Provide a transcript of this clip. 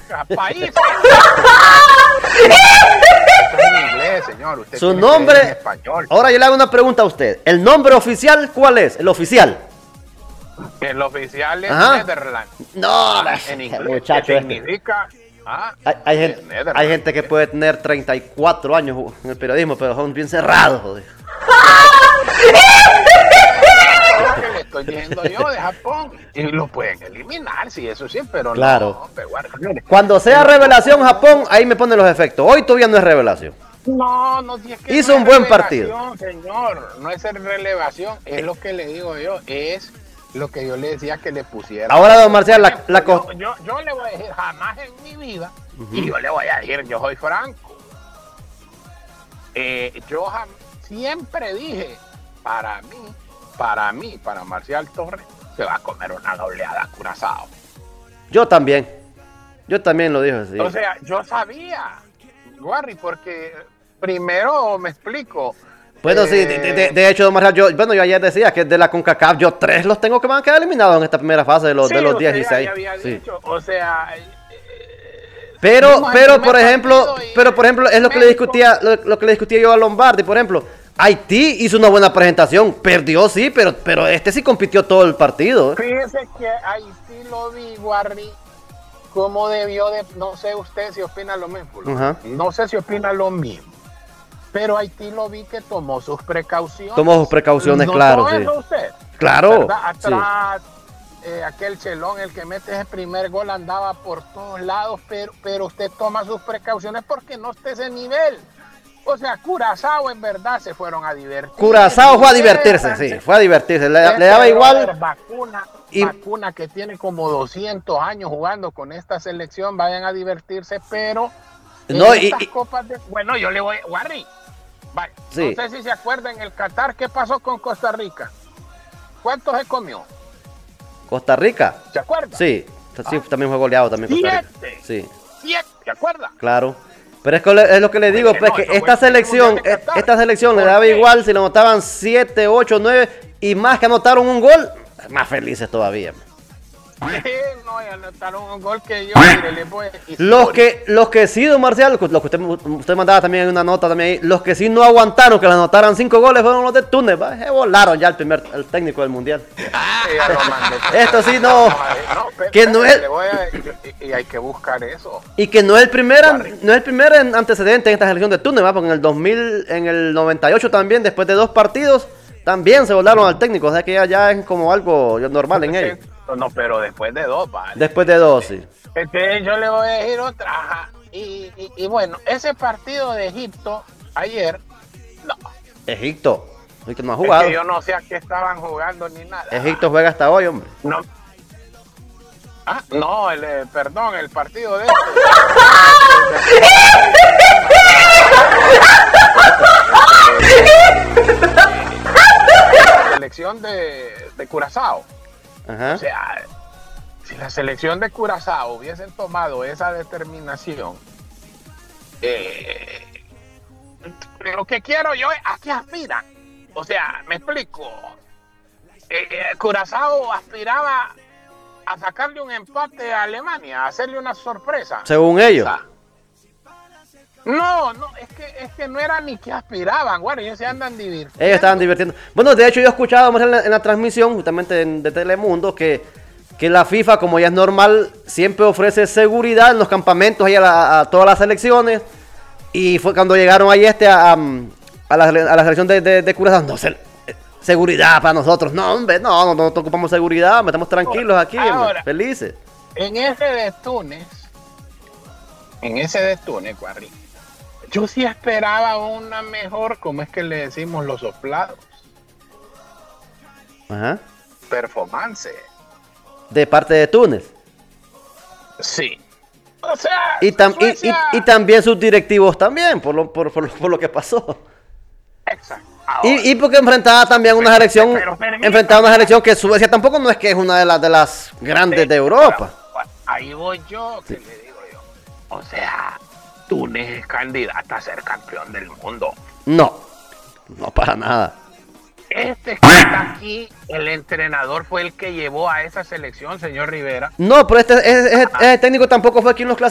país. Esto es en inglés, señor. Usted Su tiene que nombre. leer en español. Ahora yo le hago una pregunta a usted. ¿El nombre oficial cuál es? El oficial. El oficial es Ajá. Netherlands. No, En inglés, muchacho que este. significa. Hay gente que puede tener 34 años en el periodismo, pero son bien cerrados, joder. Lo que le estoy diciendo yo de Japón. Y lo pueden eliminar, sí, eso sí, pero Claro. no. Pero bueno, mire. Cuando sea revelación Japón, ahí me ponen los efectos. Hoy todavía no es revelación. No, si es que Hizo no un es buen relevación, partido. señor, no es relevación, es lo que le digo yo, es lo que yo le decía que le pusiera. Ahora, don Marcial, yo le voy a decir jamás en mi vida, y yo le voy a decir, yo soy franco. Siempre dije, para Marcial Torres, se va a comer una dobleada Curazao. Yo también lo dije así. O sea, yo sabía, Warry, porque primero me explico. Bueno, sí, de hecho, don Marcial, yo ayer decía que de la CONCACAF, yo 3 los tengo que van a quedar eliminados en esta primera fase de los 16. Sí. O sea, Pero por ejemplo, es lo que le discutía, lo que le discutía yo a Lombardi, por ejemplo. Haití hizo una buena presentación, perdió sí, pero este sí compitió todo el partido. Fíjese que Haití lo vi, Warry, como debió de, no sé usted si opina lo mismo, no sé si opina lo mismo, pero Haití lo vi que tomó sus precauciones. Tomó sus precauciones, claro, sí. Eso usted, claro. Atrás, sí. Aquel Chelón, el que mete ese primer gol, andaba por todos lados, pero usted toma sus precauciones porque no esté ese nivel. O sea, Curazao en verdad se fueron a divertir. Curazao fue a divertirse, sí, fue a divertirse. Le daba igual. Vacuna que tiene como 200 años jugando con esta selección, vayan a divertirse, pero no, copas de... Bueno, yo le voy... Warry, vale, sí. No sé si se acuerdan en el Qatar, ¿qué pasó con Costa Rica? ¿Cuánto se comió? ¿Costa Rica? ¿Se acuerda? Sí, también fue goleado también Costa Rica. 7. Sí. 7, ¿se acuerda? Claro. Pero es lo que le digo, pues, que esta selección le daba igual si le anotaban 7, 8, 9 y más que anotaron un gol, más felices todavía. No, y anotaron un gol que yo le voy a... Los que sí, don Marcial, lo que usted mandaba también en una nota también ahí, los que sí no aguantaron que le anotaran 5 goles fueron los de Túnez, se volaron ya el técnico del mundial. Esto sí no es, y hay que buscar eso. Y que no es el primer antecedente en esta selección de Túnez, porque en el 98 también, después de 2 partidos, también se volaron al técnico, o sea que ya es como algo normal en ellos. No, pero después de 2, vale. Después de 2, sí. Entonces yo le voy a decir otra. Y bueno, ese partido de Egipto ayer, no. Egipto no ha jugado. Es que yo no sé a qué estaban jugando ni nada. Egipto juega hasta hoy, hombre. No. No, perdón, el partido de la selección de Curazao. Ajá. O sea, si la selección de Curazao hubiesen tomado esa determinación, lo que quiero yo es a qué aspiran. O sea, me explico. Curazao aspiraba a sacarle un empate a Alemania, a hacerle una sorpresa. Según ellos. No, es que no era ni que aspiraban, bueno, ellos se andan divirtiendo. Ellos estaban divirtiendo. Bueno, de hecho yo he escuchado en la transmisión, justamente de Telemundo, que la FIFA, como ya es normal, siempre ofrece seguridad en los campamentos ahí a todas las selecciones. Y fue cuando llegaron ahí a la selección de Curazao, no sé, seguridad para nosotros. No, hombre, no ocupamos seguridad, estamos tranquilos aquí, ahora, felices. En ese de Túnez, Guarri, yo sí esperaba una mejor, como es que le decimos los soplados. Ajá. Performance. De parte de Túnez. Sí. O sea, y también sus directivos también, por lo que pasó. Exacto. Y porque enfrentaba también una selección, que Suecia tampoco no es que es una de las grandes de Europa. Ahí voy yo, que le digo yo. O sea, Túnez es candidata a ser campeón del mundo. No para nada. Este que está aquí, el entrenador fue el que llevó a esa selección, señor Rivera. No, pero este técnico tampoco fue quien los clasificó.